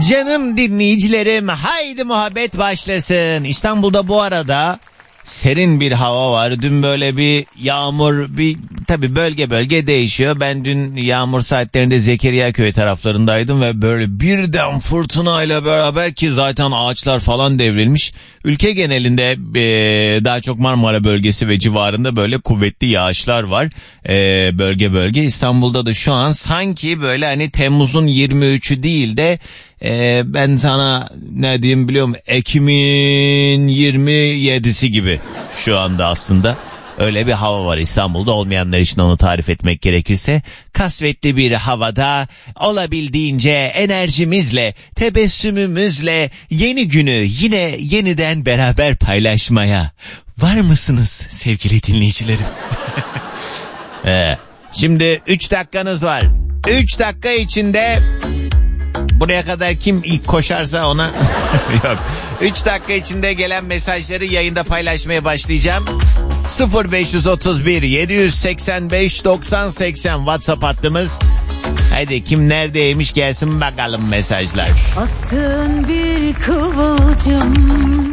Canım dinleyicilerim, haydi muhabbet başlasın. İstanbul'da bu arada serin bir hava var. Dün böyle bir yağmur, tabii bölge bölge değişiyor. Ben dün yağmur saatlerinde Zekeriyaköy taraflarındaydım ve böyle birden fırtınayla beraber, ki zaten ağaçlar falan devrilmiş. Ülke genelinde daha çok Marmara bölgesi ve civarında böyle kuvvetli yağışlar var. Bölge bölge. İstanbul'da da şu an sanki böyle hani Temmuz'un 23'ü değil de ben sana ne diyeyim biliyor musun? Ekim'in 27'si gibi şu anda aslında. Öyle bir hava var İstanbul'da, olmayanlar için onu tarif etmek gerekirse. Kasvetli bir havada olabildiğince enerjimizle, tebessümümüzle yeni günü yine yeniden beraber paylaşmaya var mısınız sevgili dinleyicilerim? Şimdi 3 dakikanız var. 3 dakika içinde buraya kadar kim ilk koşarsa ona yok. 3 dakika içinde gelen mesajları yayında paylaşmaya başlayacağım. 0531 785 90 80 WhatsApp hattımız. Hadi kim neredeymiş gelsin bakalım mesajlar. Attığın bir kıvılcım